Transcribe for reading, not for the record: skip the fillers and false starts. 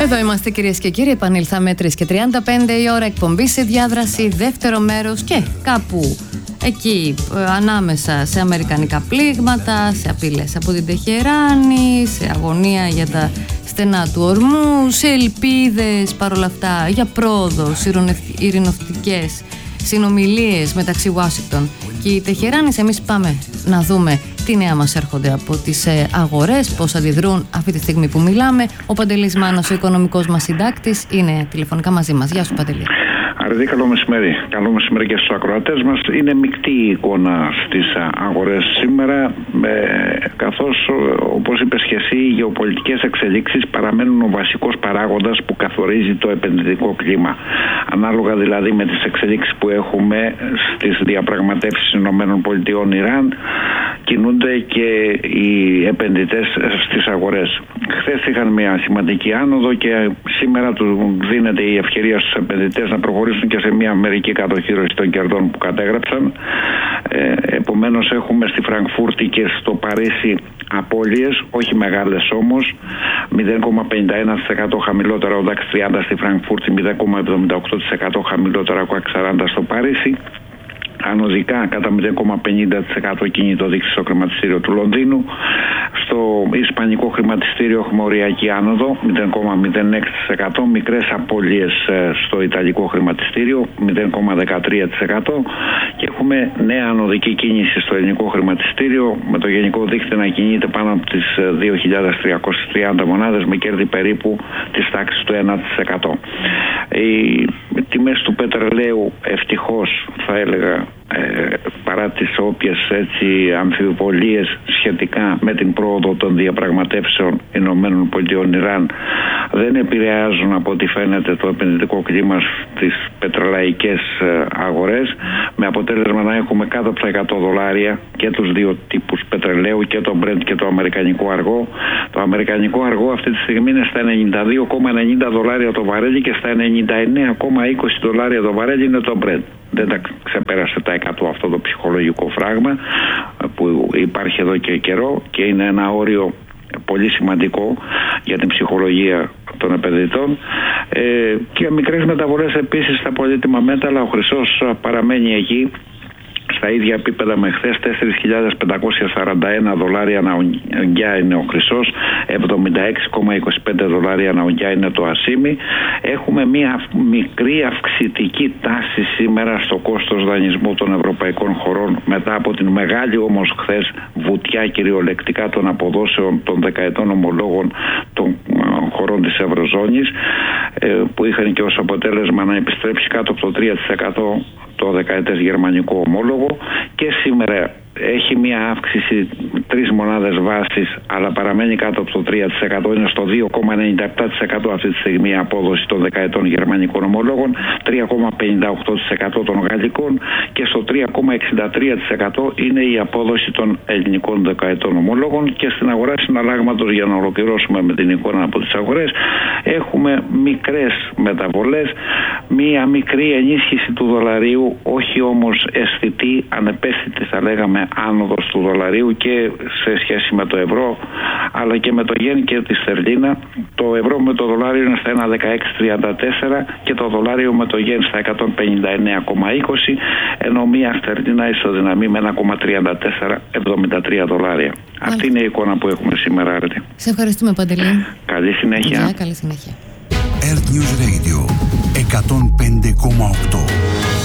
Εδώ είμαστε, κυρίες και κύριοι. Επανήλθαμε 3:35 η ώρα, εκπομπή σε διάδραση, δεύτερο μέρος και κάπου εκεί ανάμεσα σε αμερικανικά πλήγματα, σε απειλές από την Τεχεράνη, σε αγωνία για τα στενά του ορμού, σε ελπίδες παρόλα αυτά για πρόοδο, ειρηνευτικές συνομιλίες μεταξύ Ουάσιγκτον και η Τεχεράνης. Εμείς πάμε να δούμε τι νέα μας έρχονται από τις αγορές, πώς αντιδρούν αυτή τη στιγμή που μιλάμε. Ο Παντελής Μάνος, ο οικονομικός μας συντάκτης, είναι τηλεφωνικά μαζί μας. Γεια σου, Παντελή. Αρδί, καλό μεσημέρι. Καλό μεσημέρι και στους ακροατές μας. Είναι μεικτή η εικόνα στις αγορές σήμερα, καθώς, όπως είπες και εσύ, οι γεωπολιτικές εξελίξεις παραμένουν ο βασικός παράγοντας που καθορίζει το επενδυτικό κλίμα. Ανάλογα δηλαδή με τις εξελίξεις που έχουμε στις διαπραγματεύσεις ΗΠΑ-Ιράν, κινούνται και οι επενδυτές στις αγορές. Χθες είχαν μια σημαντική άνοδο και σήμερα του δίνεται η ευκαιρία στους επενδυτές να προχωρήσουν και σε μια μερική κατοχύρωση των κερδών που κατέγραψαν. Επομένως έχουμε στη Φραγκφούρτη και στο Παρίσι απώλειες, όχι μεγάλες όμως. 0,51% χαμηλότερα ο DAX 30 στη Φραγκφούρτη, 0,78% χαμηλότερα ο CAC 40 στο Παρίσι. Ανωδικά κατά 0,50% κινητό δείξει στο χρηματιστήριο του Λονδίνου. Στο ισπανικό χρηματιστήριο έχουμε οριακή άνοδο 0,06%, μικρές απώλειες στο ιταλικό χρηματιστήριο 0,13% και έχουμε νέα ανωδική κίνηση στο ελληνικό χρηματιστήριο με το γενικό δείκτη να κινείται πάνω από τις 2.330 μονάδες με κέρδη περίπου της τάξης του 1%. Οι τιμές του πετρελαίου ευτυχώς θα έλεγα παρά τις όποιες αμφιβολίες σχετικά με την πρόοδο των διαπραγματεύσεων ΗΠΑ-Ιράν δεν επηρεάζουν από ό,τι φαίνεται το επενδυτικό κλίμα στις πετρελαϊκές αγορές, με αποτέλεσμα να έχουμε κάτω από τα $100 και τους δύο τύπους πετρελαίου, και το Brent και το αμερικανικό αργό. Το αμερικανικό αργό αυτή τη στιγμή είναι στα $92,90 το βαρέλι και στα $99,20 το βαρέλι είναι το Brent. Δεν τα ξεπέρασε τα 100 αυτό το ψυχολογικό φράγμα που υπάρχει εδώ και καιρό και είναι ένα όριο πολύ σημαντικό για την ψυχολογία των επενδυτών, και μικρές μεταβολές επίσης στα πολύτιμα μέταλλα. Ο χρυσός παραμένει εκεί στα ίδια επίπεδα με χθες, $4.541 ανά ουγγιά είναι ο χρυσός, $76,25 ανά ουγγιά είναι το ασίμι. Έχουμε μια μικρή αυξητική τάση σήμερα στο κόστος δανεισμού των ευρωπαϊκών χωρών μετά από την μεγάλη όμως χθες βουτιά κυριολεκτικά των αποδόσεων των δεκαετών ομολόγων των χωρών της Ευρωζώνης, που είχαν και ως αποτέλεσμα να επιστρέψει κάτω από το 3% το δεκαετές γερμανικό ομόλογο, και σήμερα έχει μια αύξηση 3 μονάδες βάσης, αλλά παραμένει κάτω από το 3%. Είναι στο 2,97% αυτή τη στιγμή η απόδοση των δεκαετών γερμανικών ομολόγων, 3,58% των γαλλικών και στο 3,63% είναι η απόδοση των ελληνικών δεκαετών ομολόγων. Και στην αγορά συναλλάγματος, για να ολοκληρώσουμε με την εικόνα από τις αγορές, έχουμε μικρές μεταβολές, μία μικρή ενίσχυση του δολαρίου, όχι όμως αισθητή, ανεπαίσθητη θα λέγαμε άνοδος του δολαρίου και σε σχέση με το ευρώ αλλά και με το γεν και τη στερλίνα. Το ευρώ με το δολάριο είναι στα 1,1634 και το δολάριο με το γεν στα 159,20, ενώ μία στερλίνα ισοδυναμεί με 1,3473 δολάρια. Αυτή είναι η εικόνα που έχουμε σήμερα, Άρτη. Σε ευχαριστούμε, Παντελή. Καλή συνέχεια. Καλή συνέχεια. Earth News Radio 105,8.